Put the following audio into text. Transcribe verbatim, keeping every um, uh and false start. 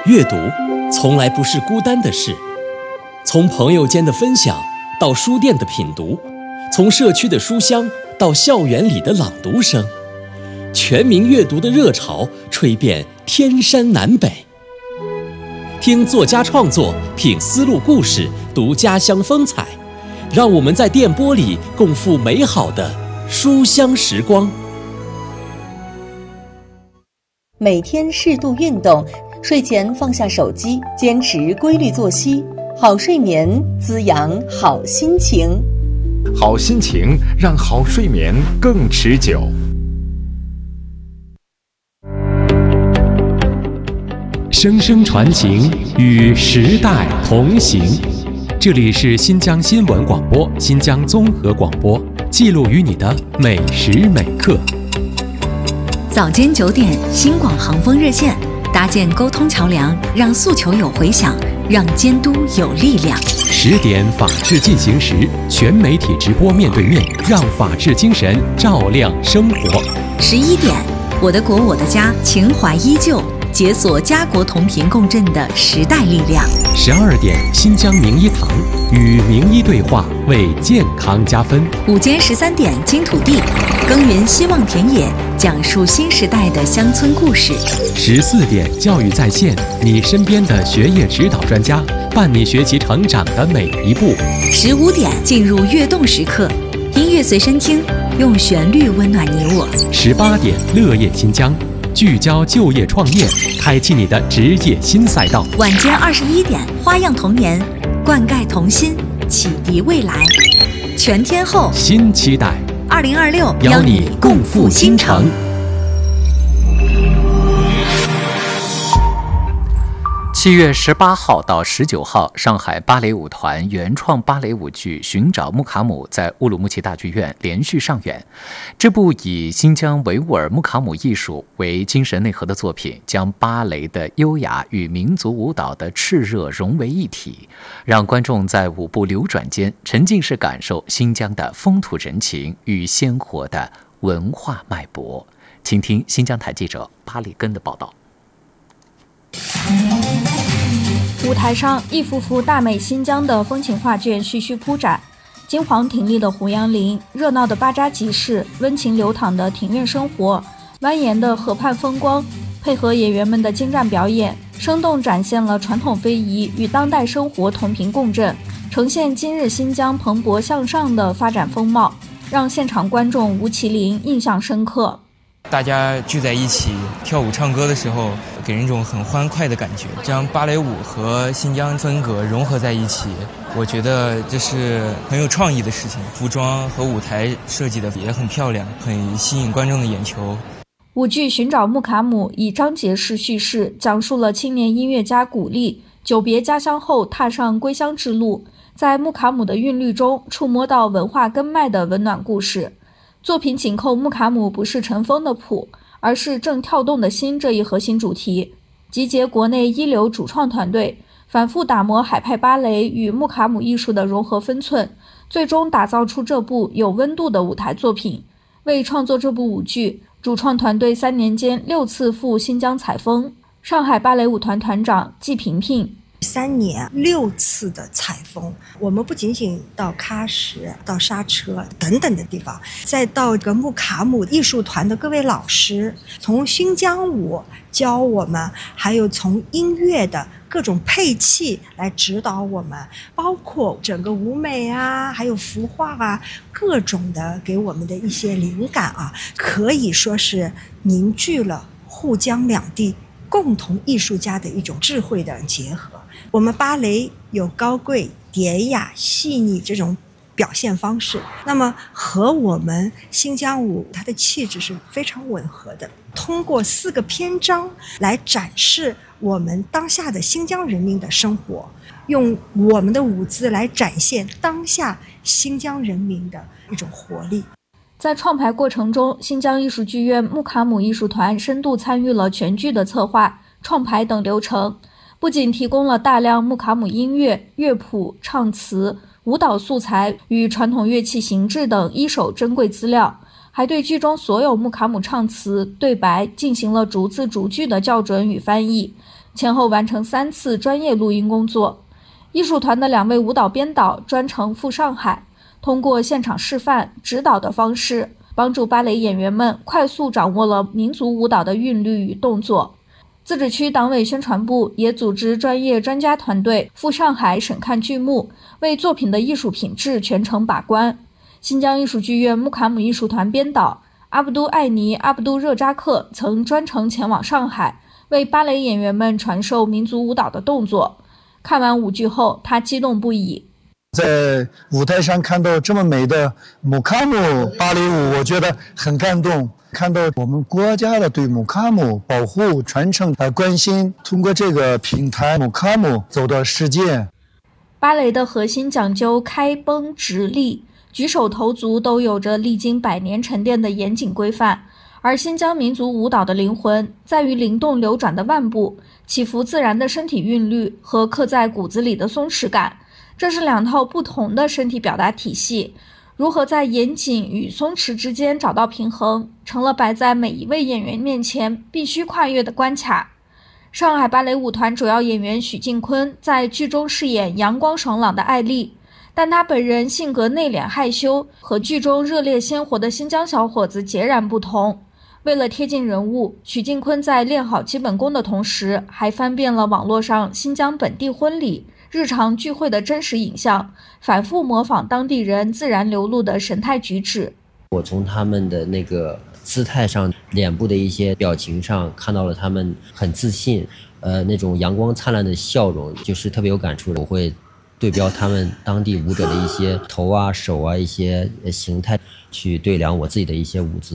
阅读从来不是孤单的事，从朋友间的分享到书店的品读，从社区的书香到校园里的朗读声，全民阅读的热潮吹遍天山南北。听作家创作，品丝路故事，读家乡风采，让我们在电波里共赴美好的书香时光。 每天适度运动，睡前放下手机，坚持规律作息，好睡眠滋养好心情， 好心情让好睡眠更持久。 声声传情，与时代同行。这里是新疆新闻广播、新疆综合广播，记录于你的每时每刻。 早间九点，新广航风热线搭建沟通桥梁，让诉求有回响，让监督有力量。 十点，法治进行时，全媒体直播面对面，让法治精神照亮生活。 十一点，我的国我的家，情怀依旧，解锁家国同频共振的时代力量。 十二点，新疆名医堂与名医对话，为健康加分。 午间十三点，金土地耕耘希望田野，讲述新时代的乡村故事。 十四点，教育在线，你身边的学业指导专家，伴你学习成长的每一步。 十五点，进入跃动时刻，音乐随身听，用旋律温暖你我。 十八点，乐业新疆，聚焦就业创业，开启你的职业新赛道。 晚间二十一点，花样童年，灌溉童心，启迪未来。全天候新期待， 二零二六邀你共赴新城。 七月十八号到十九号，上海芭蕾舞团原创芭蕾舞剧《寻找穆卡姆》在乌鲁木齐大剧院连续上演。这部以新疆维吾尔穆卡姆艺术为精神内核的作品，将芭蕾的优雅与民族舞蹈的炽热融为一体，让观众在舞步流转间沉浸式感受新疆的风土人情与鲜活的文化脉搏。请听新疆台记者巴里根的报道。 舞台上，一幅幅大美新疆的风情画卷徐徐铺展，金黄挺立的胡杨林，热闹的巴扎集市，温情流淌的庭院生活，蜿蜒的河畔风光，配合演员们的精湛表演，生动展现了传统非遗与当代生活同频共振，呈现今日新疆蓬勃向上的发展风貌，让现场观众吴麒麟印象深刻。 大家聚在一起跳舞唱歌的时候，给人一种很欢快的感觉，将芭蕾舞和新疆风格融合在一起，我觉得这是很有创意的事情。服装和舞台设计的也很漂亮，很吸引观众的眼球。 舞剧《寻找穆卡姆》以章节式叙事，讲述了青年音乐家古力久别家乡后踏上归乡之路，在穆卡姆的韵律中触摸到文化根脉的温暖故事。作品紧扣穆卡姆不是尘封的谱，而是正跳动的心这一核心主题，集结国内一流主创团队，反复打磨海派芭蕾与穆卡姆艺术的融合分寸，最终打造出这部有温度的舞台作品。为创作这部舞剧，主创团队三年间六次赴新疆采风。上海芭蕾舞团团长季萍萍， 三年六次的采风，我们不仅仅到喀什、到刹车等等的地方，再到这个穆卡姆艺术团的各位老师，从新疆舞教我们，还有从音乐的各种配器来指导我们，包括整个舞美啊，还有服化啊，各种的给我们的一些灵感啊，可以说是凝聚了沪江两地共同艺术家的一种智慧的结合。我们芭蕾有高贵、典雅、细腻这种表现方式，那么和我们新疆舞它的气质是非常吻合的。通过四个篇章来展示我们当下的新疆人民的生活，用我们的舞姿来展现当下新疆人民的一种活力。 在创排过程中，新疆艺术剧院穆卡姆艺术团深度参与了全剧的策划、创排等流程，不仅提供了大量穆卡姆音乐、乐谱、唱词、舞蹈素材与传统乐器形制等一手珍贵资料，还对剧中所有穆卡姆唱词对白进行了逐字逐句的校准与翻译， 前后完成三次专业录音工作。艺术团的两位舞蹈编导专程赴上海，通过现场示范、指导的方式，帮助芭蕾演员们快速掌握了民族舞蹈的韵律与动作。自治区党委宣传部也组织专业专家团队赴上海审看剧目，为作品的艺术品质全程把关。新疆艺术剧院穆卡姆艺术团编导阿布都艾尼·阿布都热扎克曾专程前往上海，为芭蕾演员们传授民族舞蹈的动作。看完舞剧后，他激动不已。 在舞台上看到这么美的穆卡姆芭蕾舞，我觉得很感动。看到我们国家的对穆卡姆保护、传承和关心，通过这个平台，穆卡姆走到世界。 芭蕾的核心讲究开绷直立，举手投足都有着历经百年沉淀的严谨规范。而新疆民族舞蹈的灵魂在于灵动流转的腕部、起伏自然的身体韵律和刻在骨子里的松弛感，这是两套不同的身体表达体系。如何在严谨与松弛之间找到平衡，成了摆在每一位演员面前必须跨越的关卡。上海芭蕾舞团主要演员许晋坤在剧中饰演阳光爽朗的艾丽，但他本人性格内敛害羞，和剧中热烈鲜活的新疆小伙子截然不同。为了贴近人物，许晋坤在练好基本功的同时，还翻遍了网络上新疆本地婚礼、日常聚会的真实影像，反复模仿当地人自然流露的神态举止。 我从他们的那个姿态上、脸部的一些表情上，看到了他们很自信，呃，那种阳光灿烂的笑容，就是特别有感触的。我会对标他们当地舞者的一些头啊、手啊一些形态，去对量我自己的一些舞姿。